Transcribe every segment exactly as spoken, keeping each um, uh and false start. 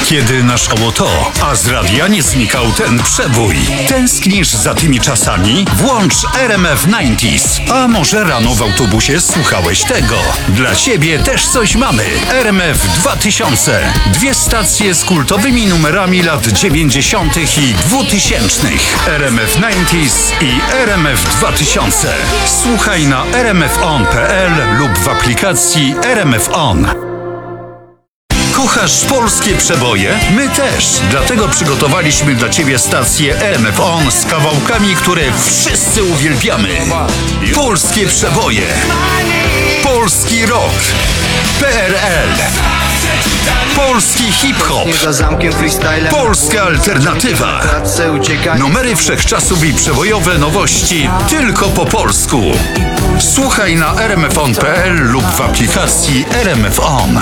Kiedy naszało to, a z radia nie znikał ten przebój. Tęsknisz za tymi czasami? Włącz R M F dziewięćdziesiąt. A może rano w autobusie słuchałeś tego? Dla ciebie też coś mamy. R M F dwa tysiące. Dwie stacje z kultowymi numerami lat dziewięćdziesiątych i dwutysięcznych. R M F dziewięćdziesiąt i R M F dwa tysiące. Słuchaj na r m f on kropka p l lub w aplikacji R M F On. Kochasz polskie przeboje? My też. Dlatego przygotowaliśmy dla Ciebie stację R M F On z kawałkami, które wszyscy uwielbiamy. Polskie przeboje. Polski rock. P R L. Polski hip-hop. Polska alternatywa. Numery wszechczasów i przebojowe nowości tylko po polsku. Słuchaj na r m f on kropka p l lub w aplikacji R M F On.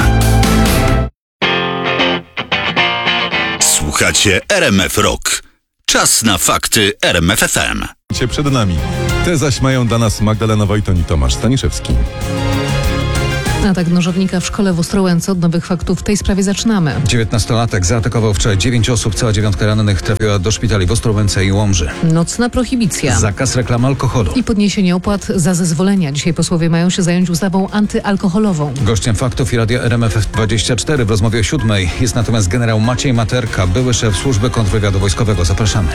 Słuchacie R M F Rock. Czas na fakty R M F F M. Przed nami. Te zaś mają dla nas Magdalena Wojton i Tomasz Staniszewski. Atak nożownika w szkole w Ostrołęce. Od nowych faktów w tej sprawie zaczynamy. dziewiętnastolatek zaatakował wczoraj dziewięć osób, cała dziewiątka rannych trafiła do szpitali w Ostrołęce i Łomży. Nocna prohibicja. Zakaz reklamy alkoholu. I podniesienie opłat za zezwolenia. Dzisiaj posłowie mają się zająć ustawą antyalkoholową. Gościem faktów i radia R M F dwadzieścia cztery w rozmowie o siódmej jest natomiast generał Maciej Materka, były szef służby kontrwywiadu wojskowego. Zapraszamy.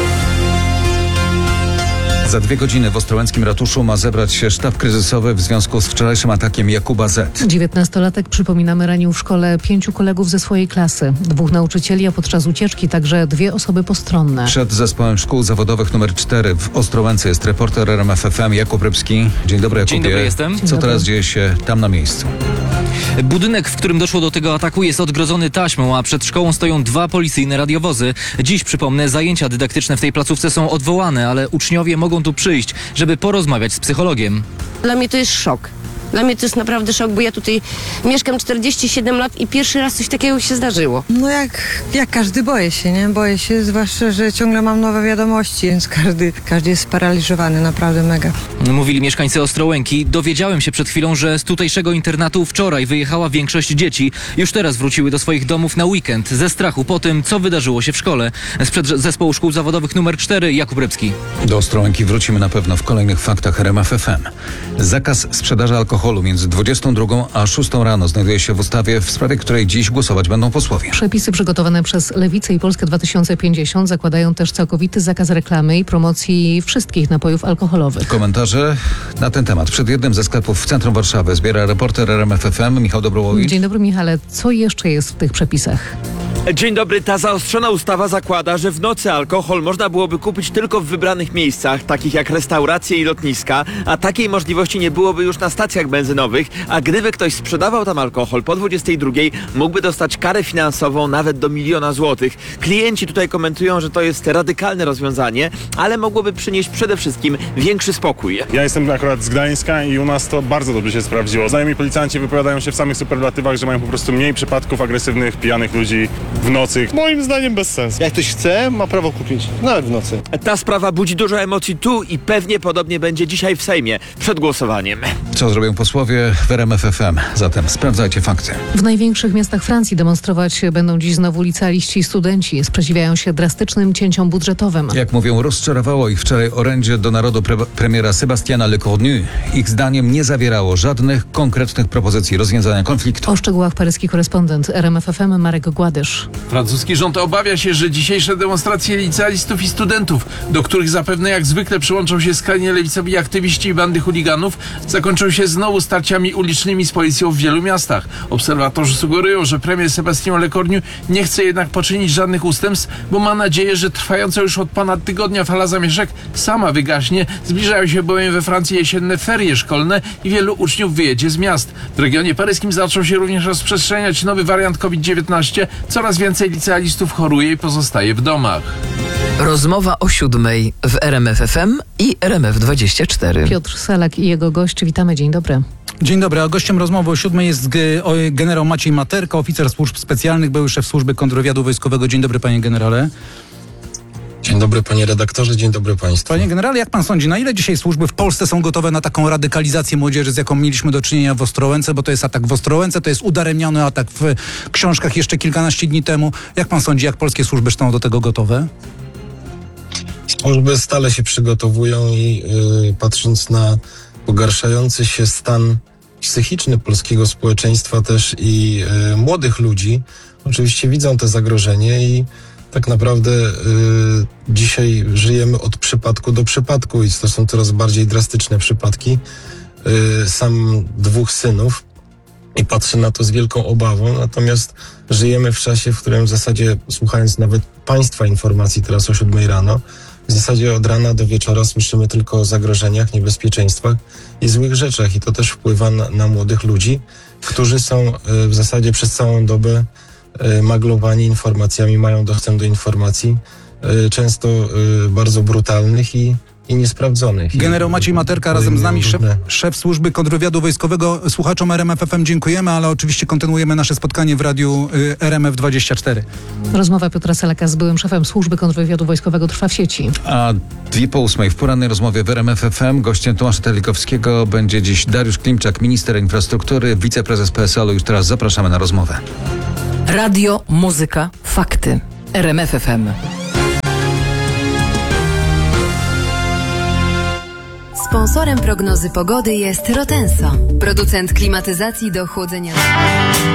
Za dwie godziny w ostrołęckim ratuszu ma zebrać się sztab kryzysowy w związku z wczorajszym atakiem Jakuba Z. dziewiętnastolatek, przypominamy, ranił w szkole pięciu kolegów ze swojej klasy. Dwóch nauczycieli, a podczas ucieczki także dwie osoby postronne. Przed zespołem szkół zawodowych numer cztery w Ostrołęce jest reporter R M F F M Jakub Rybski. Dzień dobry, Jakubie. Dzień dobry, jestem. Co teraz dzieje się tam na miejscu? Budynek, w którym doszło do tego ataku, jest odgrodzony taśmą, a przed szkołą stoją dwa policyjne radiowozy. Dziś, przypomnę, zajęcia dydaktyczne w tej placówce są odwołane, ale uczniowie mogą tu przyjść, żeby porozmawiać z psychologiem. Dla mnie to jest szok. Dla mnie to jest naprawdę szok, bo ja tutaj mieszkam czterdzieści siedem lat i pierwszy raz coś takiego się zdarzyło. No jak, jak każdy boję się, nie? Boję się, zwłaszcza, że ciągle mam nowe wiadomości, więc każdy, każdy jest sparaliżowany, naprawdę mega. Mówili mieszkańcy Ostrołęki. Dowiedziałem się przed chwilą, że z tutejszego internatu wczoraj wyjechała większość dzieci. Już teraz wróciły do swoich domów na weekend ze strachu po tym, co wydarzyło się w szkole. Sprzed zespołu szkół zawodowych numer cztery Jakub Rybski. Do Ostrołęki wrócimy na pewno w kolejnych faktach R M F F M. Zakaz sprzedaży alkoholu między dwudziestą drugą a szóstą rano znajduje się w ustawie, w sprawie której dziś głosować będą posłowie. Przepisy przygotowane przez Lewicę i Polskę dwa tysiące pięćdziesiąt zakładają też całkowity zakaz reklamy i promocji wszystkich napojów alkoholowych. Komentarze na ten temat przed jednym ze sklepów w centrum Warszawy zbiera reporter R M F F M Michał Dobrołowicz. Dzień dobry, Michale. Co jeszcze jest w tych przepisach? Dzień dobry. Ta zaostrzona ustawa zakłada, że w nocy alkohol można byłoby kupić tylko w wybranych miejscach, takich jak restauracje i lotniska, a takiej możliwości nie byłoby już na stacjach benzynowych, a gdyby ktoś sprzedawał tam alkohol po dwudziestej drugiej, mógłby dostać karę finansową nawet do miliona złotych. Klienci tutaj komentują, że to jest radykalne rozwiązanie, ale mogłoby przynieść przede wszystkim większy spokój. Ja jestem akurat z Gdańska i u nas to bardzo dobrze się sprawdziło. Znajomi policjanci wypowiadają się w samych superlatywach, że mają po prostu mniej przypadków agresywnych, pijanych ludzi w nocy. Moim zdaniem bez sensu. Jak ktoś chce, ma prawo kupić, nawet w nocy. Ta sprawa budzi dużo emocji tu i pewnie podobnie będzie dzisiaj w Sejmie przed głosowaniem. Co zrobią posłowie w R M F F M? Zatem sprawdzajcie fakty. W największych miastach Francji demonstrować będą dziś znowu licealiści i studenci. Sprzeciwiają się drastycznym cięciom budżetowym. Jak mówią, rozczarowało ich wczoraj orędzie do narodu pre- premiera Sebastiana Lecornu. Ich zdaniem nie zawierało żadnych konkretnych propozycji rozwiązania konfliktu. O szczegółach paryski korespondent R M F F M Marek Gładysz. Francuski rząd obawia się, że dzisiejsze demonstracje licealistów i studentów, do których zapewne jak zwykle przyłączą się skrajnie lewicowi aktywiści i bandy chuliganów, zakończą się znowu starciami ulicznymi z policją w wielu miastach. Obserwatorzy sugerują, że premier Sebastian Lecornu nie chce jednak poczynić żadnych ustępstw, bo ma nadzieję, że trwająca już od ponad tygodnia fala zamieszek sama wygaśnie. Zbliżają się bowiem we Francji jesienne ferie szkolne i wielu uczniów wyjedzie z miast. W regionie paryskim zaczął się również rozprzestrzeniać nowy wariant COVID dziewiętnaście. Coraz więcej licealistów choruje i pozostaje w domach. Rozmowa o siódmej w R M F F M i R M F dwadzieścia cztery. Piotr Salak i jego gość. Witamy, dzień dobry. Dzień dobry, a gościem rozmowy o siódmej jest g- o, generał Maciej Materka, oficer służb specjalnych, były szef służby kontrwywiadu wojskowego. Dzień dobry, panie generale. Dzień dobry panie redaktorze, dzień dobry państwu. Panie generale, jak pan sądzi, na ile dzisiaj służby w Polsce są gotowe na taką radykalizację młodzieży, z jaką mieliśmy do czynienia w Ostrołęce, bo to jest atak w Ostrołęce, to jest udaremniony atak w Książkach jeszcze kilkanaście dni temu. Jak pan sądzi, jak polskie służby są do tego gotowe? Służby stale się przygotowują i yy, patrząc na pogarszający się stan psychiczny polskiego społeczeństwa też i yy, młodych ludzi, oczywiście widzą to zagrożenie i tak naprawdę y, dzisiaj żyjemy od przypadku do przypadku i to są coraz bardziej drastyczne przypadki. Y, sam dwóch synów i patrzę na to z wielką obawą, natomiast żyjemy w czasie, w którym w zasadzie, słuchając nawet państwa informacji teraz o siódmej rano, w zasadzie od rana do wieczora słyszymy tylko o zagrożeniach, niebezpieczeństwach i złych rzeczach i to też wpływa na, na młodych ludzi, którzy są y, w zasadzie przez całą dobę maglowani informacjami, mają dostęp do informacji, często bardzo brutalnych i, i niesprawdzonych. Generał Maciej Materka razem z nami, szef, szef służby kontrwywiadu wojskowego. Słuchaczom R M F F M dziękujemy, ale oczywiście kontynuujemy nasze spotkanie w radiu R M F dwadzieścia cztery. Rozmowa Piotra Selaka z byłym szefem służby kontrwywiadu wojskowego trwa w sieci. A dwie po ósmej w porannej rozmowie w R M F F M gościem Tomasza Telikowskiego będzie dziś Dariusz Klimczak, minister infrastruktury, wiceprezes P S L u. Już teraz zapraszamy na rozmowę. Radio, muzyka, fakty. R M F F M. Sponsorem prognozy pogody jest Rotenso, producent klimatyzacji do chłodzenia.